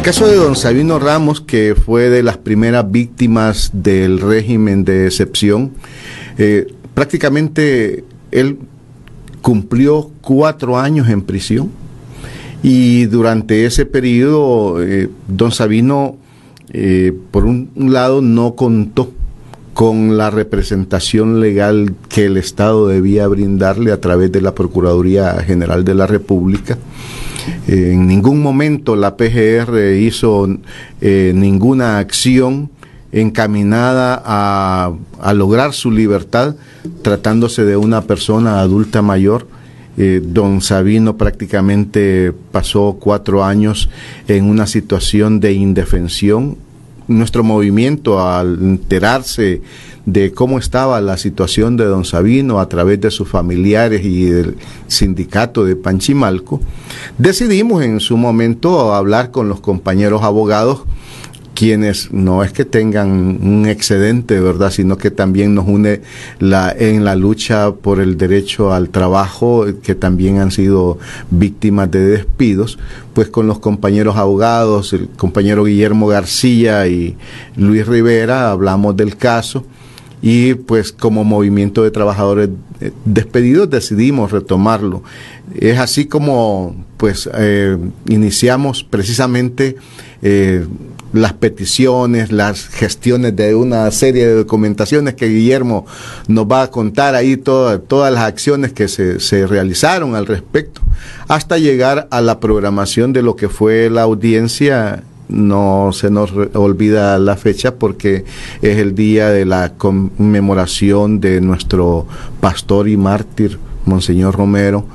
caso de don Sabino Ramos, que fue de las primeras víctimas del régimen de excepción, prácticamente él cumplió 4 años en prisión y durante ese periodo don Sabino, por un lado, no contó con la representación legal que el Estado debía brindarle a través de la Procuraduría General de la República. En ningún momento la PGR hizo ninguna acción encaminada a lograr su libertad, tratándose de una persona adulta mayor. Don Sabino prácticamente pasó 4 años en una situación de indefensión. Nuestro movimiento, al enterarse de cómo estaba la situación de don Sabino a través de sus familiares y del sindicato de Panchimalco, decidimos en su momento hablar con los compañeros abogados, quienes no es que tengan un excedente, ¿verdad?, sino que también nos une en la lucha por el derecho al trabajo, que también han sido víctimas de despidos. Pues con los compañeros abogados, el compañero Guillermo García y Luis Rivera, hablamos del caso y pues como movimiento de trabajadores despedidos decidimos retomarlo. Es así como pues iniciamos precisamente las peticiones, las gestiones de una serie de documentaciones que Guillermo nos va a contar ahí, todas las acciones que se realizaron al respecto, hasta llegar a la programación de lo que fue la audiencia. No se nos olvida la fecha porque es el día de la conmemoración de nuestro pastor y mártir, Monseñor Romero.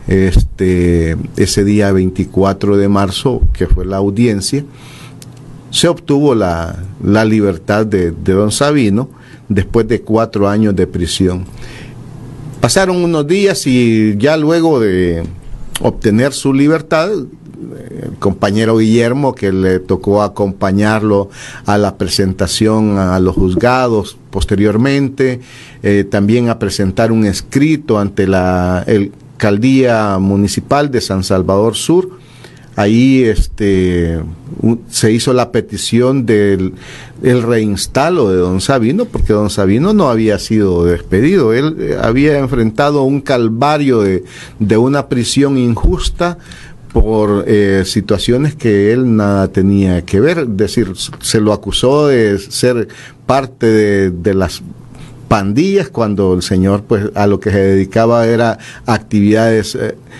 Ese día 24 de marzo, que fue la audiencia, se obtuvo la libertad de don Sabino después de 4 años de prisión. Pasaron unos días y ya luego de obtener su libertad, el compañero Guillermo, que le tocó acompañarlo a la presentación a los juzgados posteriormente, también a presentar un escrito ante la alcaldía municipal de San Salvador Sur. Ahí se hizo la petición del reinstalo de don Sabino, porque don Sabino no había sido despedido. Él había enfrentado un calvario de una prisión injusta por situaciones que él nada tenía que ver. Es decir, se lo acusó de ser parte de las pandillas, cuando el señor pues a lo que se dedicaba era actividades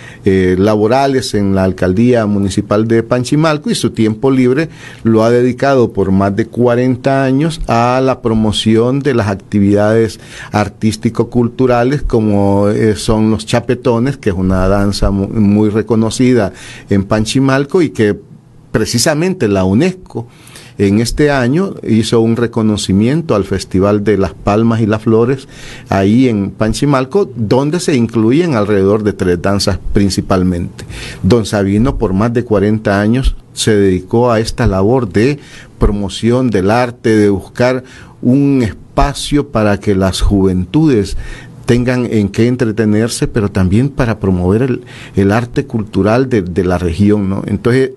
laborales en la alcaldía municipal de Panchimalco, y su tiempo libre lo ha dedicado por más de 40 años a la promoción de las actividades artístico-culturales, como son los chapetones, que es una danza muy reconocida en Panchimalco y que precisamente la UNESCO en este año hizo un reconocimiento al Festival de las Palmas y las Flores ahí en Panchimalco, donde se incluyen alrededor de 3 danzas principalmente. Don Sabino por más de 40 años se dedicó a esta labor de promoción del arte, de buscar un espacio para que las juventudes tengan en qué entretenerse, pero también para promover el arte cultural de la región, ¿no? Entonces,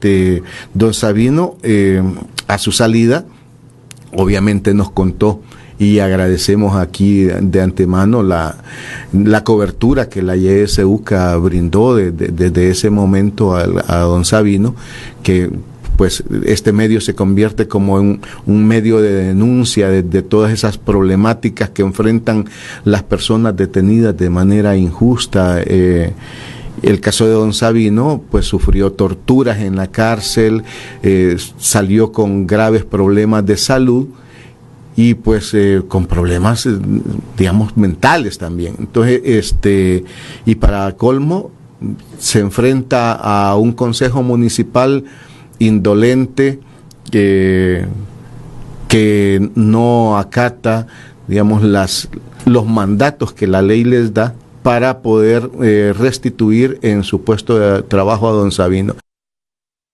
don Sabino, a su salida, obviamente nos contó, y agradecemos aquí de antemano la cobertura que la YSUCA brindó desde ese momento a don Sabino, que pues este medio se convierte como en un medio de denuncia de todas esas problemáticas que enfrentan las personas detenidas de manera injusta. El caso de don Sabino, pues sufrió torturas en la cárcel, salió con graves problemas de salud y pues con problemas, digamos, mentales también. Entonces, y para colmo, se enfrenta a un consejo municipal indolente que no acata, digamos, los mandatos que la ley les da para poder restituir en su puesto de trabajo a don Sabino.